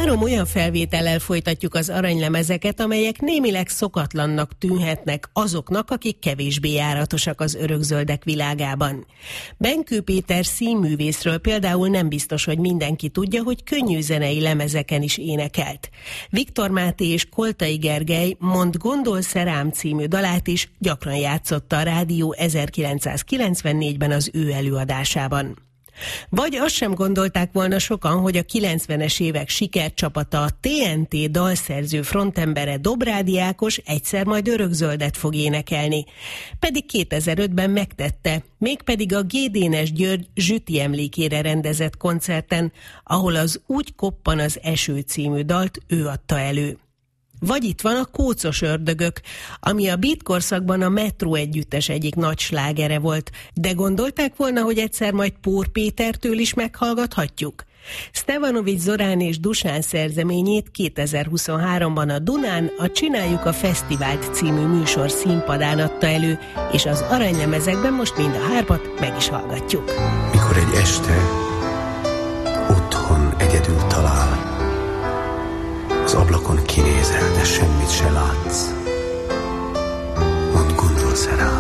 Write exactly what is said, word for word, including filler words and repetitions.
Három olyan felvétellel folytatjuk az aranylemezeket, amelyek némileg szokatlannak tűnhetnek azoknak, akik kevésbé járatosak az örökzöldek világában. Benkő Péter színművészről például nem biztos, hogy mindenki tudja, hogy könnyű zenei lemezeken is énekelt. Viktor Máté és Koltai Gergely Mondd gondolsz-e rám című dalát is gyakran játszotta a rádió ezerkilencszázkilencvennégyben az ő előadásában. Vagy azt sem gondolták volna sokan, hogy a kilencvenes évek sikercsapata, a té en té dalszerző frontembere Dobrádi Ákos egyszer majd örökzöldet fog énekelni. Pedig kétezer-ötben megtette, mégpedig a G. Dénes György Zsüti emlékére rendezett koncerten, ahol az Úgy koppan az eső című dalt ő adta elő. Vagy itt van a Kócos ördögök, ami a beat korszakban a Metró együttes egyik nagy slágere volt, de gondolták volna, hogy egyszer majd Pór Pétertől is meghallgathatjuk? Stevanovics Zorán és Dusán szerzeményét kétezer-huszonháromban a Dunán a Csináljuk a Fesztivált című műsor színpadán adta elő, és az aranylemezekben most mind a hármat meg is hallgatjuk. Mikor egy este otthon egyedül talál, az ablakon kinézel, de semmit se látsz. Mondd, gondolsz-e rám?